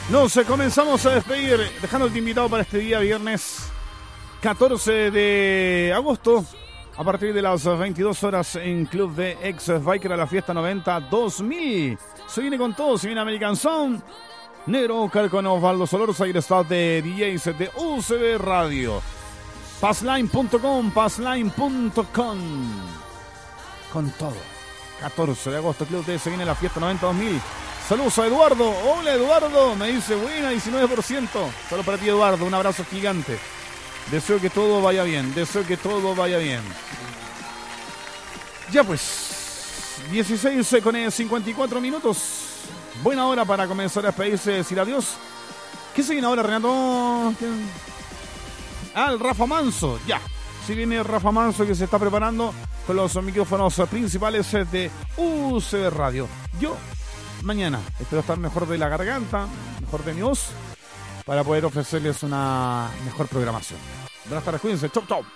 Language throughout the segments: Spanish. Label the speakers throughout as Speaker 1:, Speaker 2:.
Speaker 1: Nos comenzamos a despedir, dejándote invitado para este día viernes 14 de agosto. A partir de las 22 horas en Club de Ex Biker a la Fiesta 90 2000. Se viene con todo, se viene American Sound. Negro Oscar con Osvaldo Solorza y el staff de DJs de UCB Radio. Passline.com. Con todo. 14 de agosto, Club de se viene la Fiesta 90 2000. Saludos a Eduardo. Hola Eduardo, me dice buena, 19%. Solo para ti Eduardo, un abrazo gigante. Deseo que todo vaya bien, Ya pues, 16 con 54 minutos. Buena hora para comenzar a despedirse, decir adiós. ¿Qué se viene ahora, Renato? El Rafa Manso, ya. Sí viene Rafa Manso que se está preparando con los micrófonos principales de UCB Radio. Yo, mañana, espero estar mejor de la garganta, mejor de mi voz, para poder ofrecerles una mejor programación. Buenas tardes, cuídense. Chau, chau.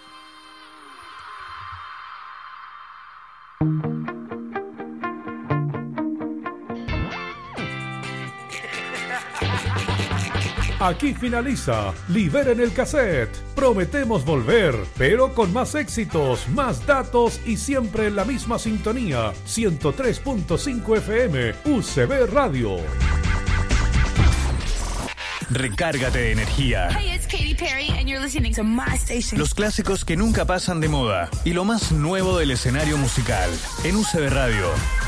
Speaker 2: Aquí finaliza Liberen el Cassette. Prometemos volver, pero con más éxitos, más datos y siempre en la misma sintonía. 103.5 FM, UCB Radio.
Speaker 3: Recárgate de energía.
Speaker 4: Hey, it's Katy Perry and you're listening to my station.
Speaker 3: Los clásicos que nunca pasan de moda y lo más nuevo del escenario musical en UCB Radio.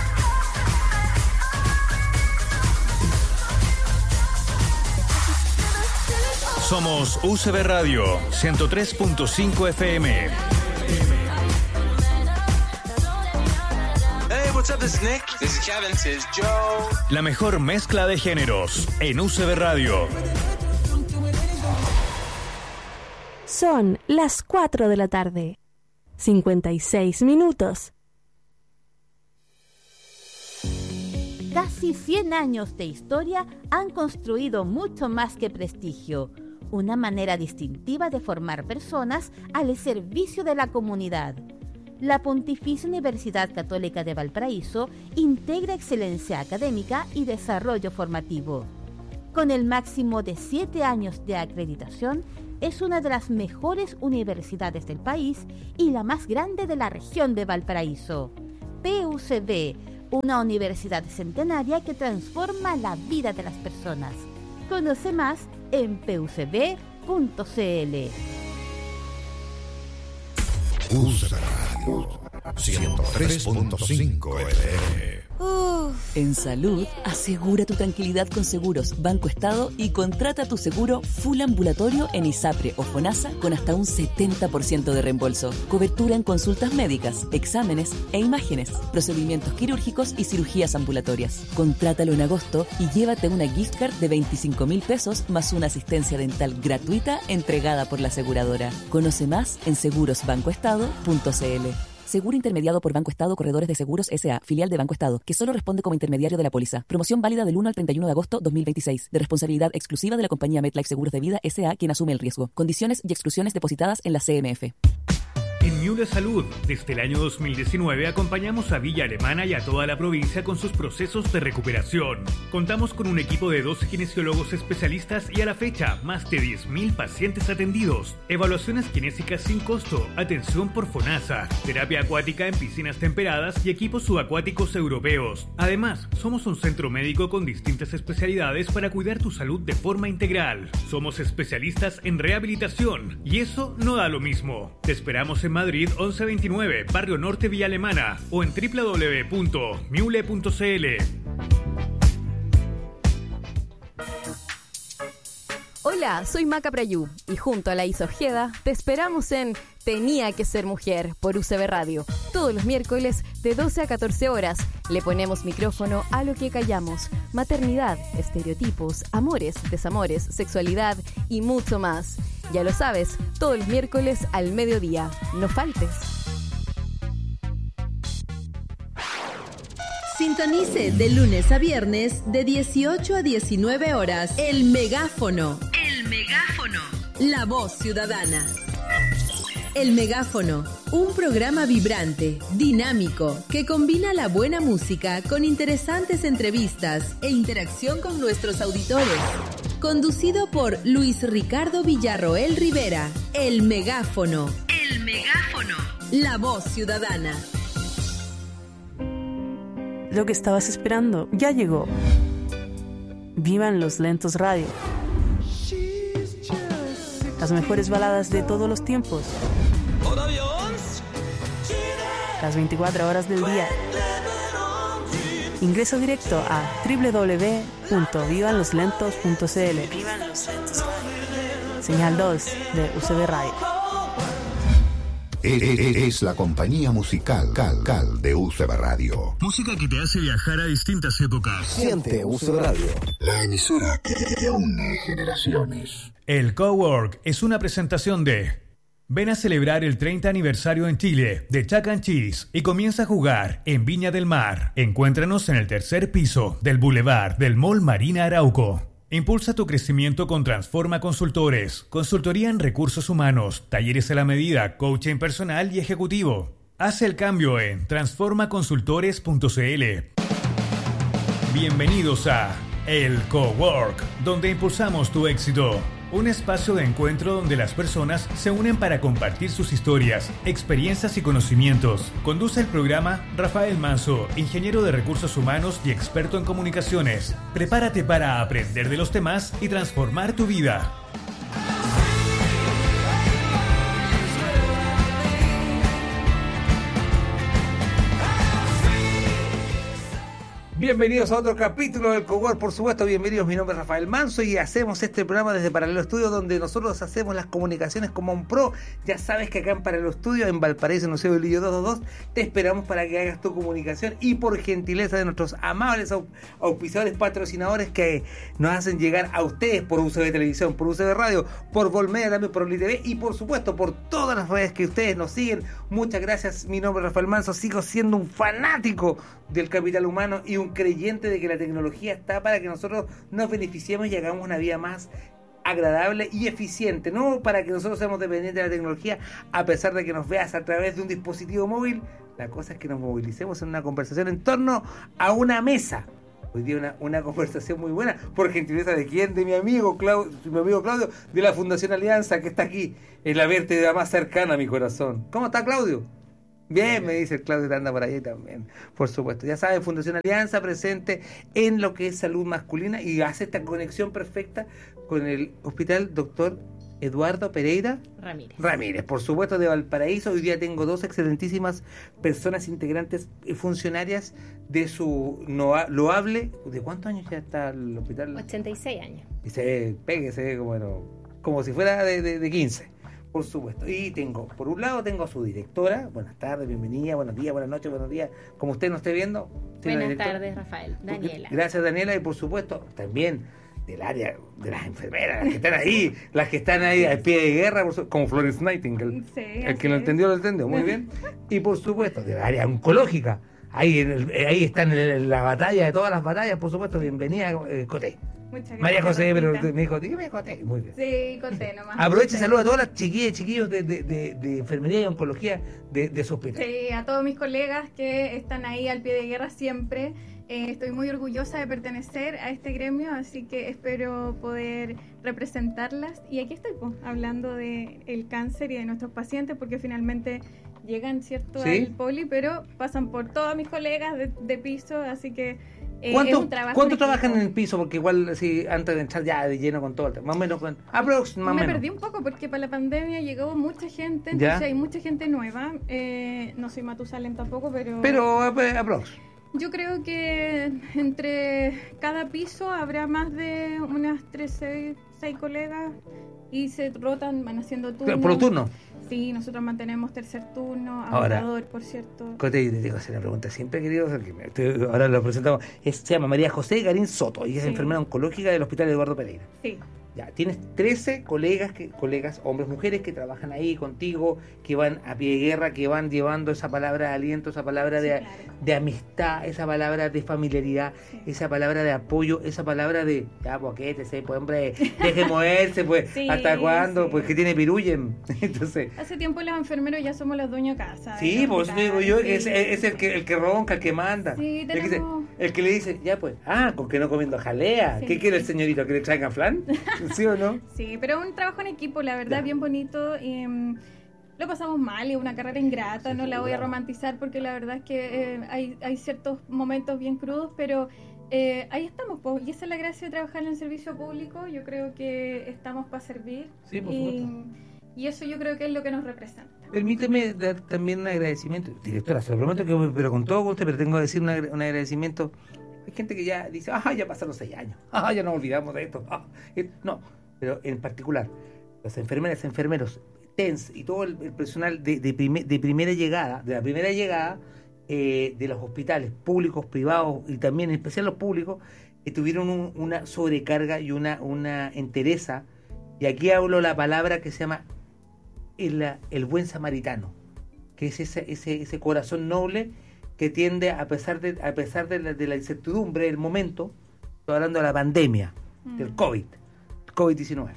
Speaker 3: Somos UCB Radio 103.5 FM.
Speaker 5: Hey, what's up? This is Nick. This is Kevin. This is Joe.
Speaker 3: La mejor mezcla de géneros en UCB Radio.
Speaker 6: Son las 4 de la tarde. 56 minutos.
Speaker 7: Casi 100 años de historia han construido mucho más que prestigio. Una manera distintiva de formar personas al servicio de la comunidad. La Pontificia Universidad Católica de Valparaíso integra excelencia académica y desarrollo formativo. Con el máximo de 7 años de acreditación, es una de las mejores universidades del país y la más grande de la región de Valparaíso. PUCB, una universidad centenaria que transforma la vida de las personas. Conoce más en pucb.cl.
Speaker 8: UCB Radio 103.5 FM.
Speaker 9: En salud, asegura tu tranquilidad con Seguros Banco Estado y contrata tu seguro full ambulatorio en ISAPRE o FONASA con hasta un 70% de reembolso. Cobertura en consultas médicas, exámenes e imágenes, procedimientos quirúrgicos y cirugías ambulatorias. Contrátalo en agosto y llévate una gift card de 25.000 pesos más una asistencia dental gratuita entregada por la aseguradora. Conoce más en segurosbancoestado.cl. Seguro intermediado por Banco Estado Corredores de Seguros S.A., filial de Banco Estado, que solo responde como intermediario de la póliza. Promoción válida del 1 al 31 de agosto 2026. De responsabilidad exclusiva de la compañía MetLife Seguros de Vida S.A., quien asume el riesgo. Condiciones y exclusiones depositadas en la CMF.
Speaker 10: En Miule Salud, desde el año 2019 acompañamos a Villa Alemana y a toda la provincia con sus procesos de recuperación. Contamos con un equipo de 12 kinesiólogos especialistas y a la fecha, más de 10.000 pacientes atendidos. Evaluaciones kinésicas sin costo, atención por FONASA, terapia acuática en piscinas temperadas y equipos subacuáticos europeos. Además, somos un centro médico con distintas especialidades para cuidar tu salud de forma integral. Somos especialistas en rehabilitación y eso no da lo mismo. Te esperamos en Madrid 1129, Barrio Norte, Villa Alemana, o en www.miule.cl.
Speaker 11: Hola, soy Maca Prayú y junto a Laís Ojeda te esperamos en Tenía que ser mujer por UCB Radio. Todos los miércoles de 12 a 14 horas le ponemos micrófono a lo que callamos. Maternidad, estereotipos, amores, desamores, sexualidad y mucho más. Ya lo sabes, todos los miércoles al mediodía. No faltes.
Speaker 12: Sintonice de lunes a viernes de 18 a 19 horas. El Megáfono. El Megáfono. La voz ciudadana. El Megáfono, un programa vibrante, dinámico, que combina la buena música con interesantes entrevistas e interacción con nuestros auditores. Conducido por Luis Ricardo Villarroel Rivera. El Megáfono. El Megáfono. La voz ciudadana.
Speaker 6: Lo que estabas esperando ya llegó. Vivan los Lentos Radio. Las mejores baladas de todos los tiempos. Las 24 horas del día. Ingresa directo a www.vivanloslentos.cl. Señal 2 de UCB Radio.
Speaker 8: Es la compañía musical Cal de UCB Radio.
Speaker 3: Música que te hace viajar a distintas épocas.
Speaker 8: Siente UCB Radio, la emisora que une generaciones.
Speaker 3: El Cowork es una presentación de... Ven a celebrar el 30 aniversario en Chile de Chuck E. Cheese y comienza a jugar en Viña del Mar. Encuéntranos en el tercer piso del Boulevard del Mall Marina Arauco. Impulsa tu crecimiento con Transforma Consultores, consultoría en recursos humanos, talleres a la medida, coaching personal y ejecutivo. Haz el cambio en transformaconsultores.cl. Bienvenidos a El Cowork, donde impulsamos tu éxito. Un espacio de encuentro donde las personas se unen para compartir sus historias, experiencias y conocimientos. Conduce el programa Rafael Manso, ingeniero de recursos humanos y experto en comunicaciones. Prepárate para aprender de los temas y transformar tu vida.
Speaker 13: Bienvenidos a otro capítulo del Cowork, por supuesto, bienvenidos, mi nombre es Rafael Manso y hacemos este programa desde Paralelo Estudio, donde nosotros hacemos las comunicaciones como un pro. Ya sabes que acá en Paralelo Estudio, en Valparaíso, en Museo del Lillo 222, te esperamos para que hagas tu comunicación y por gentileza de nuestros amables auspiciadores, patrocinadores que nos hacen llegar a ustedes por UCB Televisión, por UCB Radio, por Volmedia, también por OliTV y por supuesto por todas las redes que ustedes nos siguen. Muchas gracias, mi nombre es Rafael Manso, sigo siendo un fanático del capital humano y un creyente de que la tecnología está para que nosotros nos beneficiemos y hagamos una vida más agradable y eficiente, no para que nosotros seamos dependientes de la tecnología a pesar de que nos veas a través de un dispositivo móvil. La cosa es que nos movilicemos en una conversación en torno a una mesa. Hoy día una conversación muy buena, por gentileza de quién, de mi amigo Claudio, de la Fundación Alianza, que está aquí en la vértebra más cercana a mi corazón. ¿Cómo está, Claudio? Bien, me dice el Claudio, que anda por ahí también, por supuesto. Ya saben, Fundación Alianza presente en lo que es salud masculina y hace esta conexión perfecta con el Hospital Dr. Eduardo Pereira Ramírez, por supuesto, de Valparaíso. Hoy día tengo dos excelentísimas personas integrantes y funcionarias de su loable... ¿De cuántos años ya está el hospital?
Speaker 14: 86 años.
Speaker 13: Y se ve como si fuera de 15. Por supuesto. Y por un lado tengo a su directora. Buenas tardes, bienvenida, buenos días, buenas noches, buenos días. Como usted nos esté viendo.
Speaker 14: Buenas tardes, Rafael. Daniela.
Speaker 13: Gracias, Daniela. Y por supuesto, también del área de las enfermeras, las que están ahí al pie de guerra, como Florence Nightingale. Sí, el que lo entendió, muy bien. Y por supuesto, del área oncológica. Ahí están en la batalla de todas las batallas, por supuesto. Bienvenida, Coté.
Speaker 15: Muchas gracias.
Speaker 13: María José, pero me dijo, dígame Coté. Muy bien.
Speaker 15: Sí, Coté nomás.
Speaker 13: Aproveche y saluda a todas las chiquillas y chiquillos de enfermería y oncología de su hospital.
Speaker 15: Sí, a todos mis colegas que están ahí al pie de guerra siempre. Estoy muy orgullosa de pertenecer a este gremio, así que espero poder representarlas. Y aquí estoy, hablando del cáncer y de nuestros pacientes, porque finalmente llegan, ¿cierto?, al poli, pero pasan por todos mis colegas de piso, así que
Speaker 13: ¿Cuánto trabajan en el piso? Porque igual, así, antes de entrar ya de lleno con todo el tema, más o menos
Speaker 15: me perdí un poco porque para la pandemia llegó mucha gente, entonces hay mucha gente nueva. No soy Matusalén tampoco, pero
Speaker 13: aprox.
Speaker 15: Yo creo que entre cada piso habrá más de unas 6 colegas y se rotan, van haciendo turnos.
Speaker 13: ¿Por turno?
Speaker 15: Sí, nosotros mantenemos tercer turno, ahora, por cierto.
Speaker 13: Cote, te tengo que hacer una pregunta. Siempre he querido hacer, ahora lo presentamos. Se llama María José Garín Soto y es enfermera oncológica del Hospital Eduardo Pereira.
Speaker 15: Sí.
Speaker 13: Ya, tienes 13 colegas, hombres, mujeres, que trabajan ahí contigo, que van a pie de guerra, que van llevando esa palabra de aliento, esa palabra de amistad, esa palabra de familiaridad, esa palabra de apoyo, esa palabra de, ya, pues, pues, hombre, deje moverse, pues,
Speaker 15: Sí,
Speaker 13: ¿hasta cuándo?
Speaker 15: sí.
Speaker 13: Pues, que tiene pirullen. Entonces,
Speaker 15: Hace tiempo los enfermeros ya somos los dueños de casa.
Speaker 13: sí,
Speaker 15: del
Speaker 13: pues,
Speaker 15: hospital,
Speaker 13: digo yo,
Speaker 15: sí.
Speaker 13: es el que ronca, el que manda.
Speaker 15: Sí,
Speaker 13: el, que dice-
Speaker 15: tenemos...
Speaker 13: el que le dice, ya, pues, con que no comiendo jalea.
Speaker 15: Sí.
Speaker 13: ¿Qué quiere el señorito? ¿Que le traigan flan? ¿Sí o no?
Speaker 15: Sí, pero un trabajo en equipo, la verdad,
Speaker 13: Ya.
Speaker 15: bien bonito. Y, lo pasamos mal, es una carrera ingrata, no la voy a romantizar porque la verdad es que hay ciertos momentos bien crudos, pero ahí estamos, po, y esa es la gracia de trabajar en el servicio público. Yo creo que estamos para servir,
Speaker 13: Sí, por supuesto.
Speaker 15: y eso yo creo que es lo que nos representa.
Speaker 13: Permíteme dar también un agradecimiento. Directora, se lo prometo pero con todo gusto, pero tengo que decir un agradecimiento. Hay gente que ya dice, ya pasaron 6 años, ya nos olvidamos de esto. No, pero en particular, las enfermeras, enfermeros, TENS y todo el personal de primera llegada, de la primera llegada de los hospitales públicos, privados y también en especial los públicos, tuvieron una sobrecarga y una entereza. Y aquí hablo la palabra que se llama el buen samaritano, que es ese corazón noble que tiende, a pesar de la incertidumbre del momento, estoy hablando de la pandemia, del COVID-19,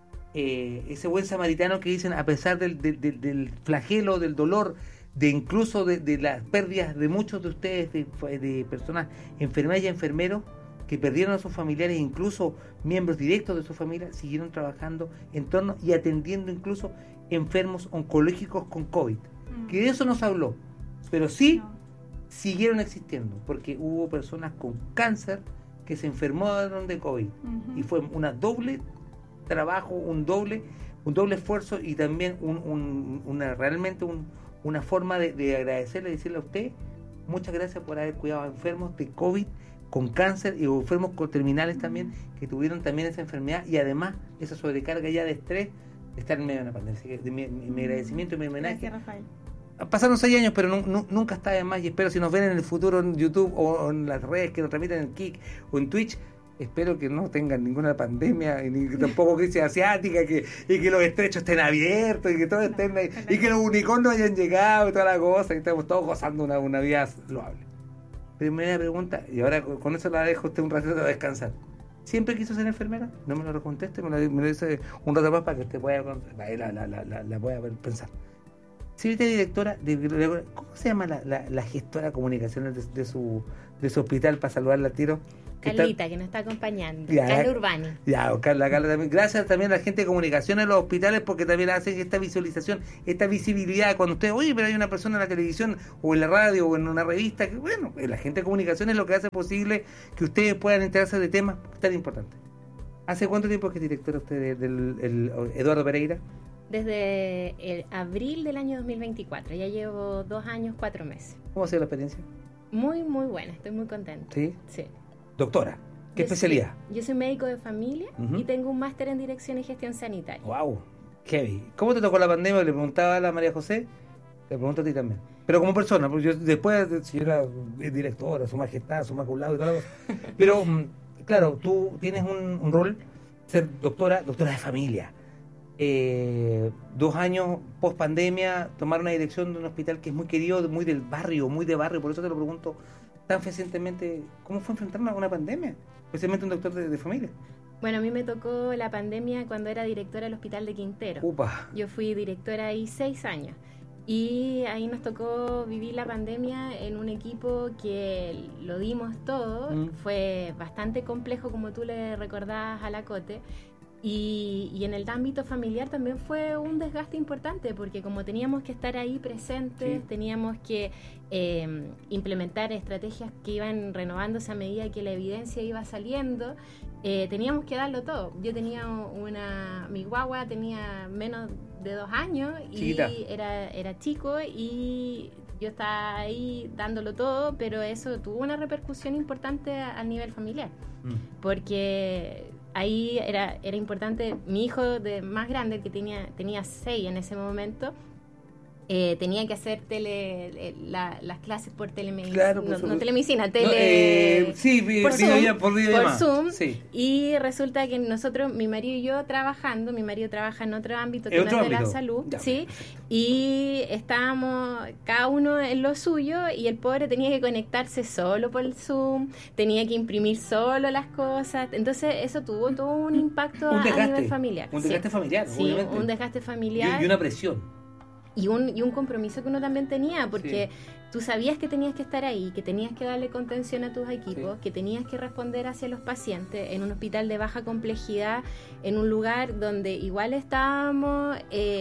Speaker 13: ese buen samaritano que dicen, a pesar del flagelo, del dolor, de incluso de las pérdidas de muchos de ustedes, de personas, enfermeras y enfermeros, que perdieron a sus familiares, incluso miembros directos de su familia, siguieron trabajando en torno y atendiendo incluso enfermos oncológicos con COVID. Que de eso no se habló, pero sí siguieron existiendo, porque hubo personas con cáncer que se enfermaron de COVID. Y fue una doble trabajo, un doble esfuerzo, y también realmente una forma de agradecerle, decirle a usted, muchas gracias por haber cuidado a enfermos de COVID con cáncer y enfermos con terminales también, que tuvieron también esa enfermedad y además esa sobrecarga ya de estrés de estar en medio de una pandemia. Así que mi agradecimiento y mi homenaje.
Speaker 15: Gracias, Rafael.
Speaker 13: Pasaron 6 años, pero nunca está de más, y espero, si nos ven en el futuro en YouTube o en las redes que nos transmiten en Kik o en Twitch, espero que no tengan ninguna pandemia, ni tampoco crisis asiática, y que los estrechos estén abiertos, y que todo estén ahí, y que los unicornios hayan llegado y toda la cosa, y estamos todos gozando una vida loable. Primera pregunta, y ahora con eso la dejo usted un ratito a descansar. ¿Siempre quiso ser enfermera? No me lo conteste, me lo dice un rato más para que usted pueda la pueda pensar. Si usted es directora, ¿cómo se llama la gestora de comunicaciones de su hospital, para saludarla al tiro?
Speaker 14: Carlita, que nos está acompañando.
Speaker 13: Ya,
Speaker 14: Carla Urbani.
Speaker 13: Ya, Carla también. Gracias también a la gente de comunicación en los hospitales, porque también hace esta visualización, esta visibilidad. Cuando usted, oye, pero hay una persona en la televisión o en la radio o en una revista, que bueno, la gente de comunicación es lo que hace posible que ustedes puedan enterarse de temas tan importantes. ¿Hace cuánto tiempo que es directora usted del Eduardo Pereira?
Speaker 14: Desde el abril del año 2024. Ya llevo 2 años, 4 meses.
Speaker 13: ¿Cómo ha sido la experiencia?
Speaker 14: Muy, muy buena. Estoy muy contenta.
Speaker 13: ¿Sí?
Speaker 14: Sí.
Speaker 13: Doctora, ¿qué especialidad?
Speaker 14: Yo soy médico de familia y tengo un máster en dirección y gestión sanitaria.
Speaker 13: ¡Wow! Heavy. ¿Cómo te tocó la pandemia? Le preguntaba a la María José, te pregunto a ti también. Pero como persona, porque yo después, si yo era directora, su majestad, su maculado y toda la cosa. Pero, claro, tú tienes un rol, ser doctora de familia. 2 años post pandemia, tomar una dirección de un hospital que es muy querido, muy del barrio, muy de barrio. Por eso te lo pregunto tan fehacientemente, ¿cómo fue enfrentar una pandemia? Especialmente un doctor de familia.
Speaker 14: Bueno, a mí me tocó la pandemia cuando era directora del Hospital de Quintero.
Speaker 13: Upa.
Speaker 14: Yo fui directora ahí 6 años. Y ahí nos tocó vivir la pandemia en un equipo que lo dimos todo. Fue bastante complejo, como tú le recordabas a la Cote. Y en el ámbito familiar también fue un desgaste importante, porque como teníamos que estar ahí presentes, teníamos que implementar estrategias que iban renovándose a medida que la evidencia iba saliendo, teníamos que darlo todo. Yo tenía mi guagua tenía menos de 2 años y era chico, y yo estaba ahí dándolo todo, pero eso tuvo una repercusión importante a nivel familiar, porque ahí era importante. Mi hijo más grande, que tenía 6 en ese momento, tenía que hacer las clases por telemedicina,
Speaker 13: claro,
Speaker 14: no telemedicina,
Speaker 13: por videollamada.
Speaker 14: Zoom, sí. Y resulta que nosotros, mi marido y yo trabajando, mi marido trabaja en otro ámbito que no es de la salud, ya, ¿sí? Y estábamos cada uno en lo suyo y el pobre tenía que conectarse solo por el Zoom, tenía que imprimir solo las cosas, entonces eso tuvo todo un impacto a nivel familiar.
Speaker 13: Un desgaste familiar,
Speaker 14: sí, obviamente. Un desgaste familiar.
Speaker 13: Y una presión.
Speaker 14: Y un compromiso que uno también tenía, porque tú sabías que tenías que estar ahí, que tenías que darle contención a tus equipos, que tenías que responder hacia los pacientes en un hospital de baja complejidad, en un lugar donde igual estábamos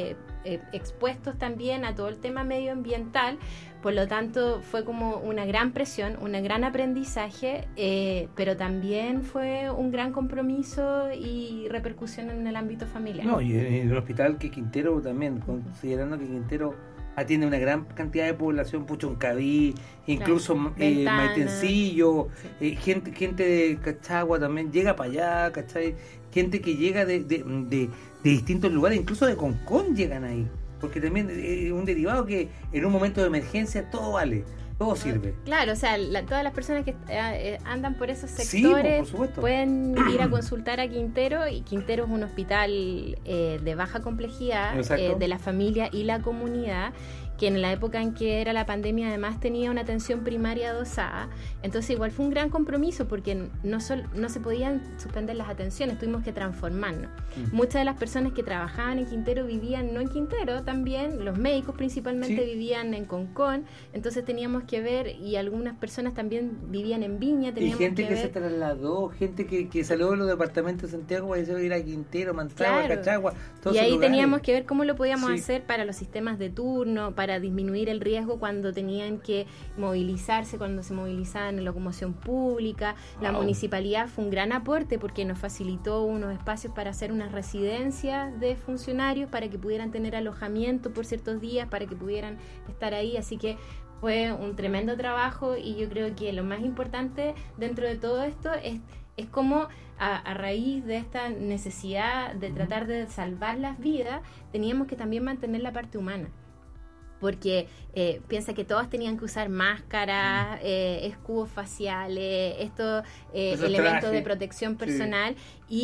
Speaker 14: expuestos también a todo el tema medioambiental. Por lo tanto, fue como una gran presión, un gran aprendizaje, pero también fue un gran compromiso y repercusión en el ámbito familiar.
Speaker 13: No, y en el hospital que Quintero también, considerando que Quintero atiende una gran cantidad de población, Puchoncaví, incluso Maitencillo, gente de Cachagua también llega para allá, ¿cachai? Gente que llega de distintos lugares, incluso de Concón llegan ahí. Porque también es un derivado que en un momento de emergencia todo vale, todo sirve.
Speaker 14: Claro, o sea, todas las personas que andan por esos sectores pueden ir a consultar a Quintero, y Quintero es un hospital de baja complejidad, de la familia y la comunidad, que en la época en que era la pandemia además tenía una atención primaria dosada. Entonces igual fue un gran compromiso, porque no se podían suspender las atenciones, tuvimos que transformarnos. Muchas de las personas que trabajaban en Quintero vivían no en Quintero, también los médicos principalmente vivían en Concón, entonces teníamos que ver, y algunas personas también vivían en Viña, teníamos
Speaker 13: y gente que
Speaker 14: se
Speaker 13: trasladó, gente que salió de los departamentos de Santiago para ir a Quintero, Mantagua, Cachagua,
Speaker 14: y ahí teníamos que ver cómo lo podíamos hacer para los sistemas de turno, para disminuir el riesgo cuando tenían que movilizarse, cuando se movilizaban en locomoción pública. La municipalidad fue un gran aporte porque nos facilitó unos espacios para hacer unas residencias de funcionarios, para que pudieran tener alojamiento por ciertos días, para que pudieran estar ahí, así que fue un tremendo trabajo. Y yo creo que lo más importante dentro de todo esto es cómo a raíz de esta necesidad de tratar de salvar las vidas, teníamos que también mantener la parte humana. Porque piensa que todos tenían que usar máscaras, escudos faciales, estos elementos de protección personal,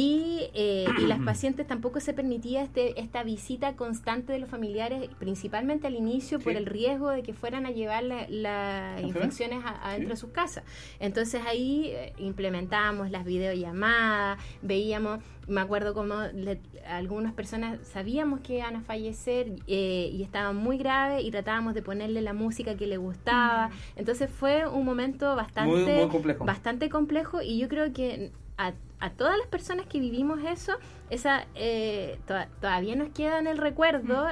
Speaker 14: y las pacientes tampoco se permitía esta visita constante de los familiares, principalmente al inicio, por el riesgo de que fueran a llevar las infecciones adentro de sus casas. Entonces ahí implementábamos las videollamadas, veíamos, me acuerdo como algunas personas sabíamos que iban a fallecer y estaban muy graves, y tratábamos de ponerle la música que le gustaba. Entonces fue un momento bastante complejo, y yo creo que a todas las personas que vivimos eso, todavía nos queda en el recuerdo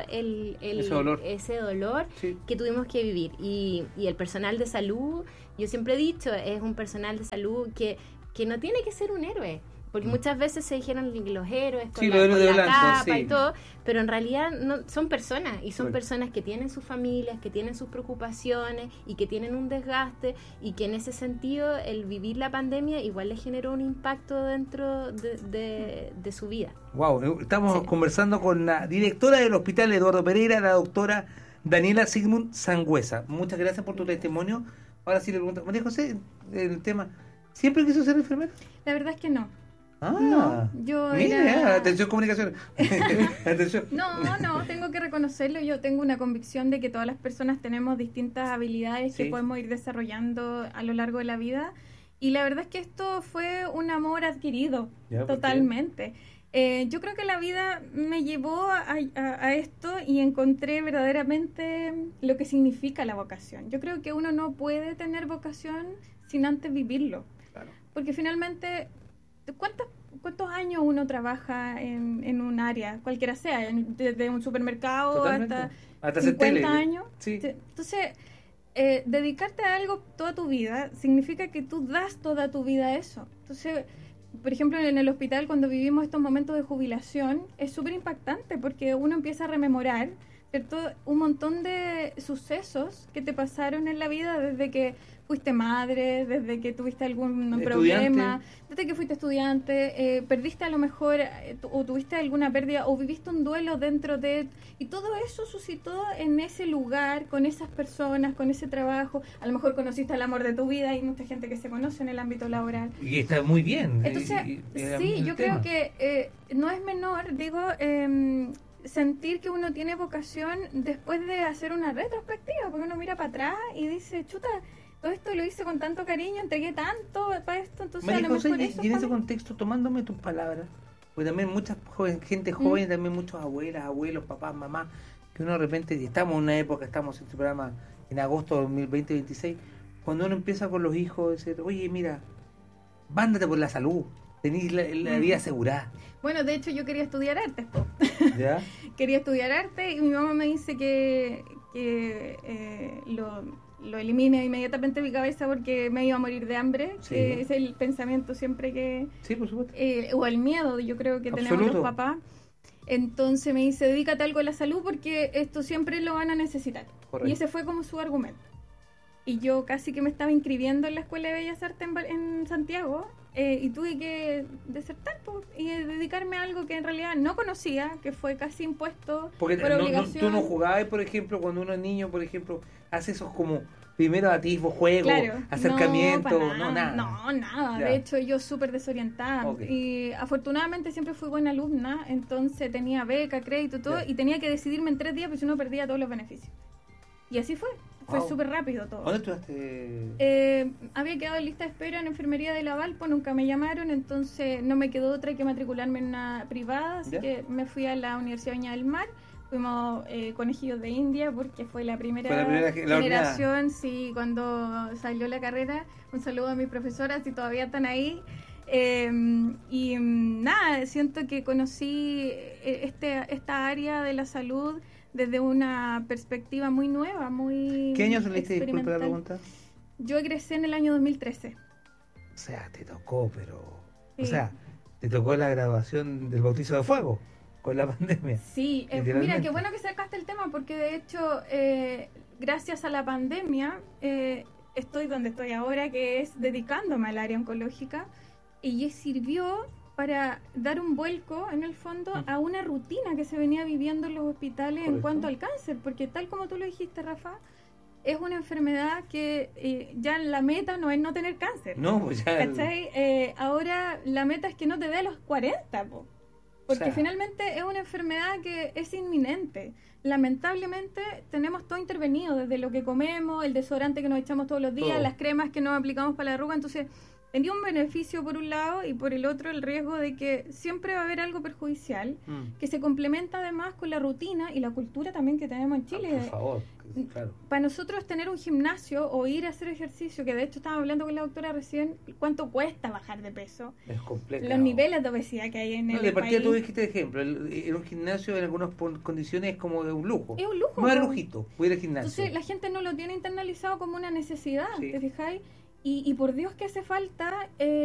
Speaker 14: ese dolor que tuvimos que vivir. Y el personal de salud, yo siempre he dicho, es un personal de salud que no tiene que ser un héroe. Porque muchas veces se dijeron los héroes con la capa y todo, pero en realidad no, son personas, y son personas que tienen sus familias, que tienen sus preocupaciones y que tienen un desgaste, y que en ese sentido el vivir la pandemia igual les generó un impacto dentro de su vida.
Speaker 13: Wow, estamos conversando con la directora del Hospital Eduardo Pereira, la doctora Daniela Sigmund Sangüesa. Muchas gracias por tu testimonio. Ahora sí le pregunto, María José, el tema, ¿siempre quiso ser enfermera?
Speaker 15: La verdad es que no.
Speaker 13: No,
Speaker 15: yo
Speaker 13: mira, atención comunicación. Atención.
Speaker 15: No, tengo que reconocerlo. Yo tengo una convicción de que todas las personas tenemos distintas habilidades que podemos ir desarrollando a lo largo de la vida, y la verdad es que esto fue un amor adquirido, totalmente. Yo creo que la vida me llevó a esto, y encontré verdaderamente lo que significa la vocación. Yo creo que uno no puede tener vocación sin antes vivirlo, porque finalmente ¿cuántos años uno trabaja en un área, cualquiera sea, desde un supermercado hasta 50 años? Entonces, dedicarte a algo toda tu vida significa que tú das toda tu vida a eso. Entonces, por ejemplo, en el hospital, cuando vivimos estos momentos de jubilación, es súper impactante, porque uno empieza a rememorar ¿cierto? Un montón de sucesos que te pasaron en la vida desde que fuiste madre, desde que tuviste algún problema, desde que fuiste estudiante, perdiste a lo mejor o tuviste alguna pérdida o viviste un duelo dentro de... Y todo eso suscitó en ese lugar, con esas personas, con ese trabajo. A lo mejor conociste al amor de tu vida, hay mucha gente que se conoce en el ámbito laboral.
Speaker 13: Y está muy bien.
Speaker 15: Entonces, sí, yo creo que no es menor, digo... sentir que uno tiene vocación después de hacer una retrospectiva, porque uno mira para atrás y dice, chuta, todo esto lo hice con tanto cariño, entregué tanto para esto, entonces
Speaker 13: María
Speaker 15: a lo
Speaker 13: José,
Speaker 15: mejor
Speaker 13: y en ese contexto, tomándome tus palabras, porque también mucha gente joven, también muchos abuelas, abuelos, papás, mamás, que uno de repente, estamos en una época, estamos en este programa en agosto de 2020-26, cuando uno empieza con los hijos, decir, oye, mira, vándate por la salud, tenés la vida asegurada.
Speaker 15: Bueno, de hecho yo quería estudiar arte.
Speaker 13: ¿Ya?
Speaker 15: Quería estudiar arte y mi mamá me dice que lo elimine inmediatamente de mi cabeza porque me iba a morir de hambre.
Speaker 13: Sí.
Speaker 15: Que es el pensamiento siempre que...
Speaker 13: Sí, por supuesto.
Speaker 15: O el miedo, yo creo que tenemos los papás. Entonces me dice, dedícate a algo a la salud porque esto siempre lo van a necesitar.
Speaker 13: Correcto.
Speaker 15: Y ese fue como su argumento. Y yo casi que me estaba inscribiendo en la Escuela de Bellas Artes en Santiago y tuve que desertar y dedicarme a algo que en realidad no conocía, que fue casi impuesto
Speaker 13: porque
Speaker 15: por obligación.
Speaker 13: Tú no jugabas, por ejemplo, cuando uno es niño, por ejemplo, hace esos como primeros atisbos, juegos,
Speaker 15: claro,
Speaker 13: acercamientos,
Speaker 15: nada.
Speaker 13: No,
Speaker 15: nada.
Speaker 13: Ya.
Speaker 15: De hecho, yo súper desorientada.
Speaker 13: Okay.
Speaker 15: Y afortunadamente siempre fui buena alumna, entonces tenía beca, crédito, todo, y tenía que decidirme en 3 días, porque si no perdía todos los beneficios. Y así fue. Fue súper rápido todo.
Speaker 13: ¿Dónde estudiaste?
Speaker 15: Había quedado en lista de espera en enfermería de la Valpo, nunca me llamaron, entonces no me quedó otra que matricularme en una privada, así que me fui a la Universidad de Viña del Mar. Fuimos conejillos de India porque fue la primera generación, sí, cuando salió la carrera. Un saludo a mis profesoras, si todavía están ahí. Y nada, siento que conocí esta área de la salud desde una perspectiva muy nueva, muy
Speaker 13: ¿Qué año saliste? Disculpe
Speaker 15: experimental.
Speaker 13: la pregunta.
Speaker 15: Yo egresé en el año 2013.
Speaker 13: O sea, te tocó, pero...
Speaker 15: Sí.
Speaker 13: O sea, te tocó la graduación del bautizo de fuego con la pandemia.
Speaker 15: Sí, mira, qué bueno que sacaste el tema porque de hecho, gracias a la pandemia, estoy donde estoy ahora, que es dedicándome al área oncológica, y sirvió para dar un vuelco, en el fondo, a una rutina que se venía viviendo en los hospitales. Correcto. En cuanto al cáncer, porque tal como tú lo dijiste, Rafa, es una enfermedad que ya la meta no es no tener cáncer.
Speaker 13: No, pues ya...
Speaker 15: ¿Cachai? Ahora la meta es que no te dé a los 40, po. Porque o sea, finalmente es una enfermedad que es inminente. Lamentablemente tenemos todo intervenido, desde lo que comemos, el desodorante que nos echamos todos los días, las cremas que nos aplicamos para la arruga, entonces... Tenía un beneficio por un lado y por el otro el riesgo de que siempre va a haber algo perjudicial que se complementa además con la rutina y la cultura también que tenemos en Chile.
Speaker 13: Por favor, claro.
Speaker 15: Para nosotros tener un gimnasio o ir a hacer ejercicio, que de hecho estaba hablando con la doctora recién, cuánto cuesta bajar de peso.
Speaker 13: Es complejo.
Speaker 15: Los niveles de obesidad que hay en el país.
Speaker 13: De partida tú dijiste de ejemplo, en un gimnasio en algunas condiciones es como de un lujo.
Speaker 15: Es un lujo.
Speaker 13: No es lujito, voy a ir al gimnasio.
Speaker 15: Entonces la gente no lo tiene internalizado como una necesidad, ¿te fijáis? Y por Dios que hace falta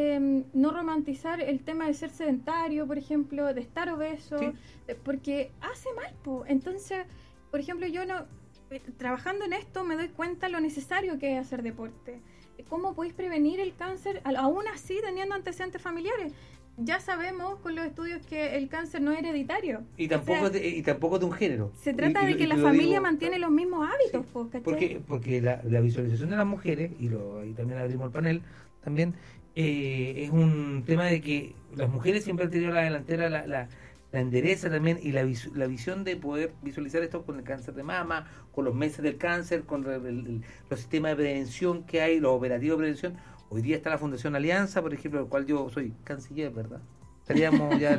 Speaker 15: no romantizar el tema de ser sedentario, por ejemplo, de estar obeso, porque hace mal, po. Entonces, por ejemplo, yo trabajando en esto me doy cuenta lo necesario que es hacer deporte. ¿Cómo podéis prevenir el cáncer aún así teniendo antecedentes familiares? Ya sabemos con los estudios que el cáncer no es hereditario.
Speaker 13: Y tampoco, y tampoco de un género.
Speaker 15: Se trata de que la familia mantiene los mismos hábitos. Sí,
Speaker 13: porque la visualización de las mujeres, y también abrimos el panel, también es un tema de que las mujeres siempre han tenido la delantera, la endereza también, y la visión de poder visualizar esto con el cáncer de mama, con los meses del cáncer, con los sistemas de prevención que hay, los operativos de prevención. Hoy día está la Fundación Alianza, por ejemplo, del cual yo soy canciller, ¿verdad? Estaríamos ya...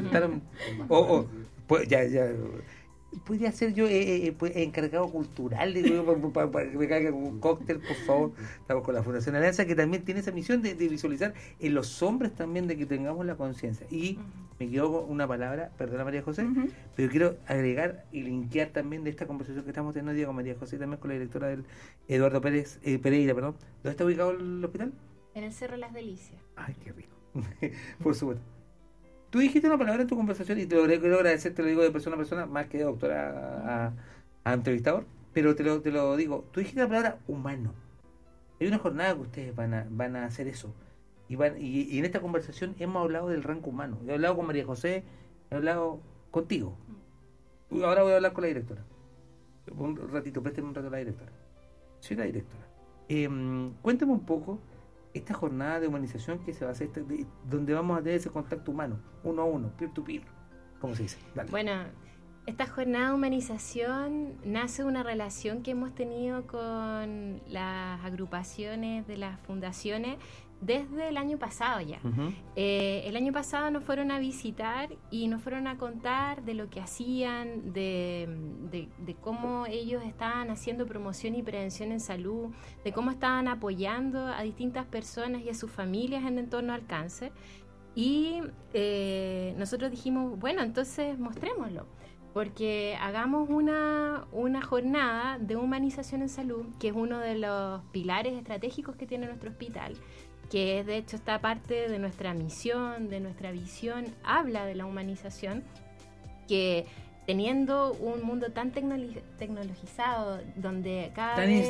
Speaker 13: pues ya podría ser yo encargado cultural, para que me caiga un cóctel, por favor. Estamos con la Fundación Alianza, que también tiene esa misión de visualizar en los hombres también, de que tengamos la conciencia. Y me quedo con una palabra, perdona María José, pero quiero agregar y linkear también de esta conversación que estamos teniendo hoy día con María José, también con la directora del Eduardo Pereira, perdón. ¿Dónde está ubicado el hospital?
Speaker 14: En el Cerro Las Delicias.
Speaker 13: Ay, qué rico. Por supuesto. Tú dijiste una palabra en tu conversación y te lo quiero agradecer, te lo digo de persona a persona, más que de doctora entrevistador, pero te lo digo, tú dijiste la palabra humano. Hay una jornada que ustedes van a hacer eso. Y en esta conversación hemos hablado del rango humano. He hablado con María José, he hablado contigo. Ahora voy a hablar con la directora. Un ratito, présteme un rato a la directora. Soy la directora. Cuéntame un poco esta jornada de humanización que se va a hacer, donde vamos a tener ese contacto humano, uno a uno, peer to peer. ¿Cómo se dice? Dale.
Speaker 14: Bueno, esta jornada de humanización nace de una relación que hemos tenido con las agrupaciones de las fundaciones desde el año pasado ya.
Speaker 13: Uh-huh.
Speaker 14: El año pasado nos fueron a visitar y nos fueron a contar de lo que hacían, de cómo ellos estaban haciendo promoción y prevención en salud, de cómo estaban apoyando a distintas personas y a sus familias en torno al cáncer. Y nosotros dijimos, bueno, entonces mostrémoslo, porque hagamos una jornada de humanización en salud, que es uno de los pilares estratégicos que tiene nuestro hospital, que de hecho esta parte de nuestra misión, de nuestra visión, habla de la humanización, que teniendo un mundo tan tecnologizado, donde cada vez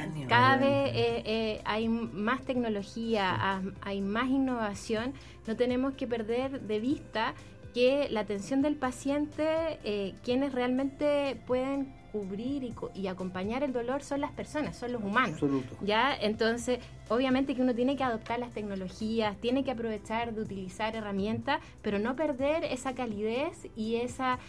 Speaker 14: hay más tecnología, hay más innovación, no tenemos que perder de vista que la atención del paciente, quienes realmente pueden cubrir y acompañar el dolor son las personas, son los humanos.
Speaker 13: Absoluto.
Speaker 14: ¿Ya? Entonces, obviamente que uno tiene que adoptar las tecnologías, tiene que aprovechar de utilizar herramientas, pero no perder esa calidez y esa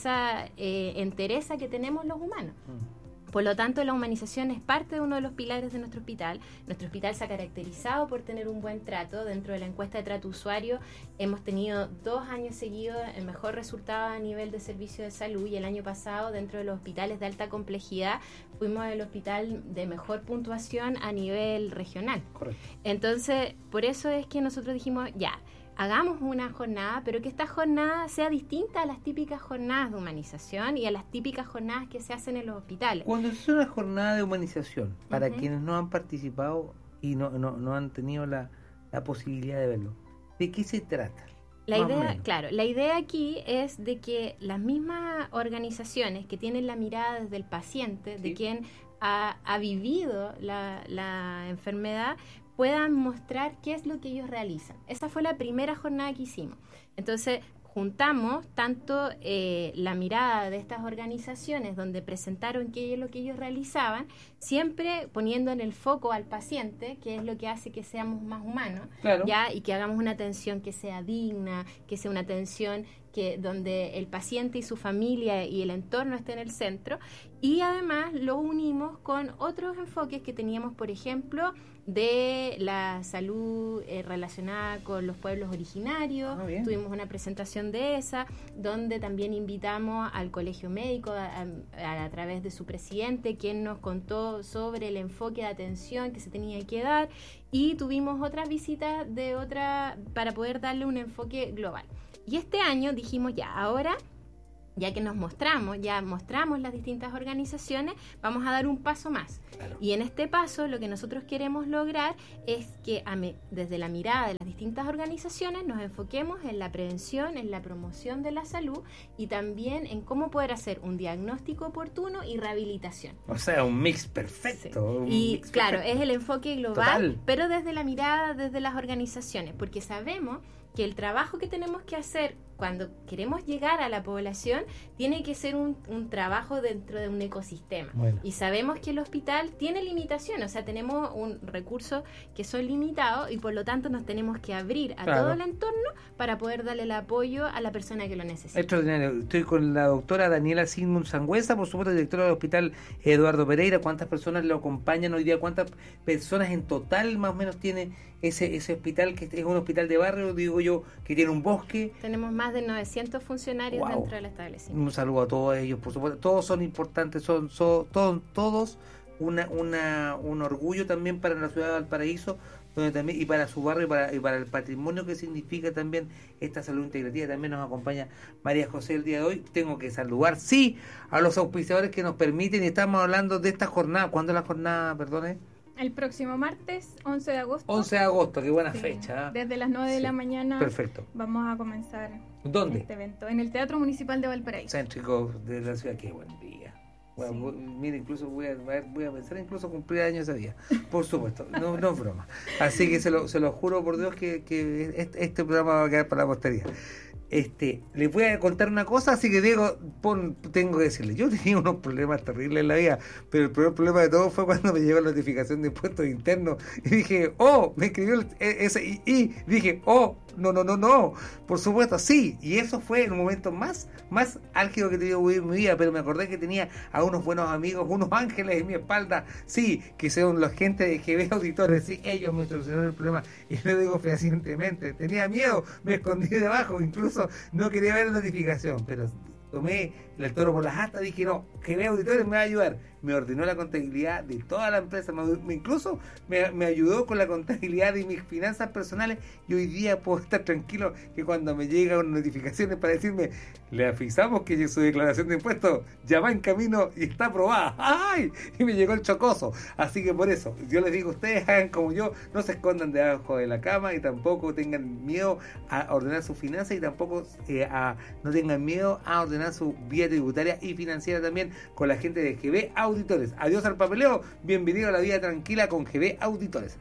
Speaker 14: entereza que tenemos los humanos. Por lo tanto, la humanización es parte de uno de los pilares de nuestro hospital. Nuestro hospital se ha caracterizado por tener un buen trato. Dentro de la encuesta de trato usuario hemos tenido 2 años seguidos el mejor resultado a nivel de servicio de salud, y el año pasado, dentro de los hospitales de alta complejidad, fuimos el hospital de mejor puntuación a nivel regional.
Speaker 13: Correcto.
Speaker 14: Entonces, por eso es que nosotros dijimos, ya, hagamos una jornada, pero que esta jornada sea distinta a las típicas jornadas de humanización y a las típicas jornadas que se hacen en los hospitales.
Speaker 13: Cuando se hace una jornada de humanización, para
Speaker 14: Uh-huh.
Speaker 13: quienes no han participado y no han tenido la posibilidad de verlo, ¿de qué se trata?
Speaker 14: La idea aquí es de que las mismas organizaciones que tienen la mirada desde el paciente, de quien ha vivido la enfermedad, puedan mostrar qué es lo que ellos realizan. Esa fue la primera jornada que hicimos. Entonces, juntamos tanto la mirada de estas organizaciones donde presentaron qué es lo que ellos realizaban, siempre poniendo en el foco al paciente, que es lo que hace que seamos más humanos,
Speaker 13: claro,
Speaker 14: ¿ya? Y que hagamos una atención que sea digna, que sea una atención donde el paciente y su familia y el entorno estén en el centro, y además lo unimos con otros enfoques que teníamos, por ejemplo, de la salud relacionada con los pueblos originarios. Tuvimos una presentación de esa, donde también invitamos al Colegio Médico a través de su presidente, quien nos contó sobre el enfoque de atención que se tenía que dar, y tuvimos otras visitas para poder darle un enfoque global. Y este año dijimos, ahora, ya que mostramos las distintas organizaciones, vamos a dar un paso más. Claro. Y en este paso lo que nosotros queremos lograr es que desde la mirada de las distintas organizaciones nos enfoquemos en la prevención, en la promoción de la salud, y también en cómo poder hacer un diagnóstico oportuno y rehabilitación.
Speaker 13: O sea, un mix perfecto.
Speaker 14: Sí. Claro, es el enfoque global, pero desde la mirada, desde las organizaciones, porque sabemos que el trabajo que tenemos que hacer cuando queremos llegar a la población tiene que ser un trabajo dentro de un ecosistema. Bueno. Y sabemos que el hospital tiene limitaciones, o sea, tenemos un recurso que son limitados, y por lo tanto nos tenemos que abrir a todo el entorno para poder darle el apoyo a la persona que lo necesita.
Speaker 13: Extraordinario. Estoy con la doctora Daniela Sigmund Sangüesa, por supuesto, directora del Hospital Eduardo Pereira. ¿Cuántas personas lo acompañan hoy día? ¿Cuántas personas en total más o menos tiene ese hospital, que es un hospital de barrio, digo yo, que tiene un bosque?
Speaker 14: Tenemos más de 900 funcionarios dentro del establecimiento.
Speaker 13: Un saludo a todos ellos, por supuesto. Todos son importantes, son todos un orgullo también para la ciudad de Valparaíso, donde también, y para su barrio, y para el patrimonio que significa también esta salud integrativa. También nos acompaña María José el día de hoy. Tengo que saludar, a los auspiciadores que nos permiten, y estamos hablando de esta jornada. ¿Cuándo es la jornada, perdone?
Speaker 15: El próximo martes, 11 de agosto.
Speaker 13: 11 de agosto, qué buena fecha.
Speaker 15: Desde las 9 de la mañana.
Speaker 13: Perfecto.
Speaker 15: Vamos a comenzar
Speaker 13: ¿Dónde?
Speaker 15: este evento. En el Teatro Municipal de Valparaíso.
Speaker 13: Céntrico de la ciudad, qué buen día. Bueno, mira, incluso voy a pensar incluso cumplir años ese día. Por supuesto, no es broma. Así que se lo juro por Dios que este programa va a quedar para la posteridad. Les voy a contar una cosa, así que Diego, tengo que decirle, yo tenía unos problemas terribles en la vida, pero el peor problema de todo fue cuando me llegó la notificación de impuestos internos y dije, me escribió ese y dije, no, por supuesto, sí, y eso fue el momento más álgido que he tenido en mi vida, pero me acordé que tenía a unos buenos amigos, unos ángeles en mi espalda, sí, que son la gente de GB Auditores, sí, ellos me solucionaron el problema, y lo digo fehacientemente, tenía miedo, me escondí debajo, incluso no quería ver la notificación, pero tomé el toro por las astas, dije no, GB Auditores me va a ayudar, me ordenó la contabilidad de toda la empresa, incluso me ayudó con la contabilidad de mis finanzas personales, y hoy día puedo estar tranquilo que cuando me llegan notificaciones para decirme, le avisamos que su declaración de impuestos ya va en camino y está aprobada, ¡ay! Y me llegó el chocoso, así que por eso yo les digo, ustedes hagan como yo, no se escondan debajo de la cama y tampoco tengan miedo a ordenar sus finanzas y tampoco no tengan miedo a ordenar su vía tributaria y financiera también con la gente de GB Auditores. Adiós al papeleo, bienvenido a la vida tranquila con GB Auditores.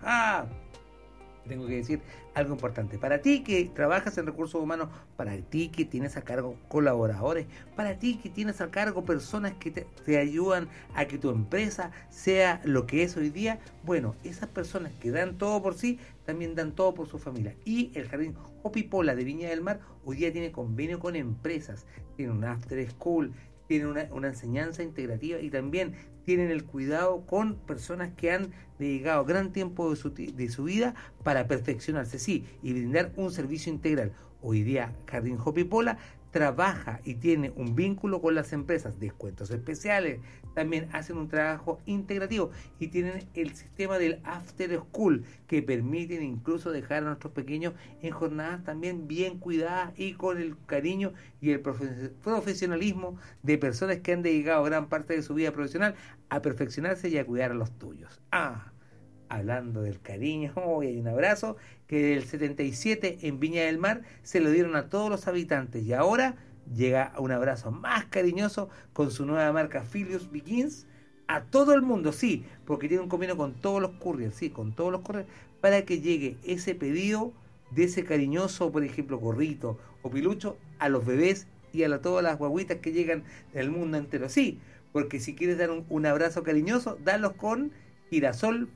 Speaker 13: Tengo que decir algo importante. Para ti que trabajas en recursos humanos, para ti que tienes a cargo colaboradores, para ti que tienes a cargo personas que te ayudan a que tu empresa sea lo que es hoy día, bueno, esas personas que dan todo por sí, también dan todo por su familia. Y el Jardín Hopipola de Viña del Mar hoy día tiene convenio con empresas, tiene un after school, tienen una enseñanza integrativa y también tienen el cuidado con personas que han dedicado gran tiempo de su vida para perfeccionarse, sí, y brindar un servicio integral. Hoy día Jardín Hopipola trabaja y tiene un vínculo con las empresas, descuentos especiales, también hacen un trabajo integrativo y tienen el sistema del After School que permiten incluso dejar a nuestros pequeños en jornadas también bien cuidadas y con el cariño y el profesionalismo de personas que han dedicado gran parte de su vida profesional a perfeccionarse y a cuidar a los tuyos. Hablando del cariño, hoy hay un abrazo que del 77 en Viña del Mar se lo dieron a todos los habitantes y ahora llega un abrazo más cariñoso con su nueva marca Philips Begins a todo el mundo, sí, porque tiene un convenio con todos los couriers, sí, con todos los couriers, para que llegue ese pedido de ese cariñoso, por ejemplo, gorrito o pilucho a los bebés y a todas las guaguitas que llegan del mundo entero, sí, porque si quieres dar un abrazo cariñoso, dalos con girasol.cl,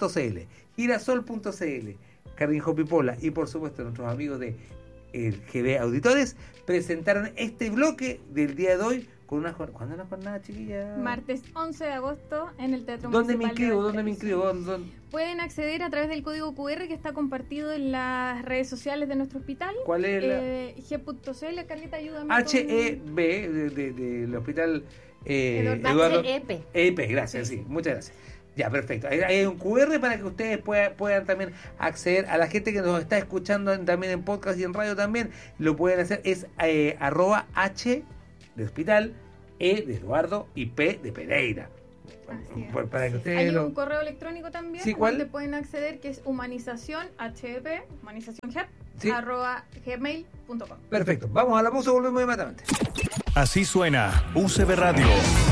Speaker 13: Jardín Hopipola y por supuesto nuestros amigos de GB Auditores presentaron este bloque del día de hoy con una jornada. ¿Cuándo es la jornada, chiquilla?
Speaker 15: Martes 11 de agosto en el Teatro
Speaker 13: ¿Dónde
Speaker 15: Municipal.
Speaker 13: ¿Dónde me inscribo?
Speaker 15: Pueden acceder a través del código QR que está compartido en las redes sociales de nuestro hospital.
Speaker 13: ¿Cuál es
Speaker 15: G.cl, Carlita, ayúdame.
Speaker 13: HEB del hospital
Speaker 14: Eduardo.
Speaker 13: EP, gracias, sí, muchas gracias. Ya, perfecto. Hay un QR para que ustedes puedan también acceder. A la gente que nos está escuchando también en podcast y en radio también, lo pueden hacer. Es @H de hospital, E de Eduardo y P de Pereira. Para que ustedes
Speaker 15: hay un correo electrónico también,
Speaker 13: ¿sí, cuál?
Speaker 15: donde pueden acceder, que es humanizacionhep,
Speaker 3: ¿sí?
Speaker 15: @gmail.com.
Speaker 13: Perfecto. Vamos a la pausa, volvemos inmediatamente.
Speaker 3: Así suena UCB Radio.